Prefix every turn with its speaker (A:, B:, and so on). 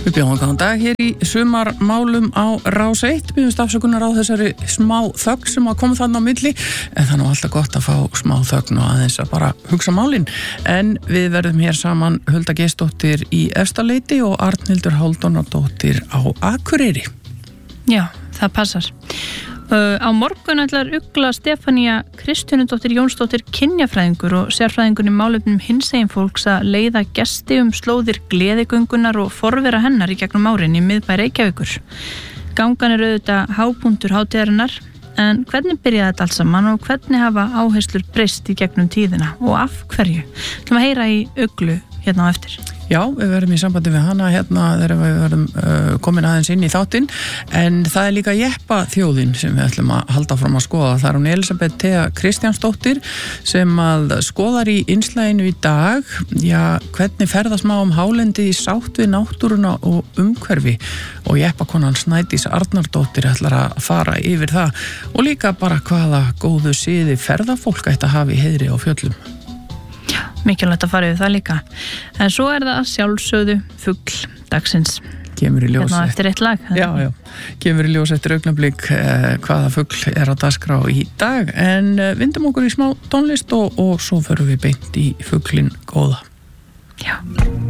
A: Við bjóðum góðan dag hér í sumarmálum á Rás 1. Við finnst afsökunar á þessari smá þögn sem að koma þarna á milli, en það er nú alltaf gott að fá smá þögn og aðeins að bara hugsa málin. En við verðum hér saman Hulda Geirsdóttir í Efstaleiti og Arnhildur Hálfdánardóttir á Akureyri.
B: Já, það passar. Á morgun ætlar Ugla Stefanía Kristjánudóttir Jónsdóttir kynjafræðingur og sérfræðingur í málefnum hinsegin fólks að leiða gesti slóðir gleðigöngunar og forvera hennar í gegnum árin í miðbæ Reykjavíkur. Gangan er auðvitað hápunktur hátíðarinnar, en hvernig byrjaði þetta alls saman og hvernig hafa áherslur breyst í gegnum tíðina og af hverju? Þú maður heyra í Uglu hérna á eftir.
A: Já, við verðum í sambandi við hana hérna þegar við verðum komin aðeins inn í þáttinn, en það er líka jeppa þjóðin sem við ætlum að halda fram að skoða. Það er hún Elisabeth Thea Kristjánsdóttir sem að skoðar í innslaginu í dag, hvernig ferðast maður hálendi í sátt við náttúruna og umhverfi, og jeppakonan Snædís Arnardóttir ætlar að fara yfir það og líka bara hvaða góðu siði ferðafólk ætti að hafa í heiðri á fjöllum.
B: Mikilvægt að fara yfir það líka. En svo er það sjálfsögðu fugl dagsins.
A: Kemur í ljós.
B: Hérna eftir eitt lag.
A: Já. Kemur í ljós eftir augnablik hvaða fugl er á dagskrá í dag. En vindum okkur í smá tónlist og svo förum við beint í fuglinn góða.
B: Já.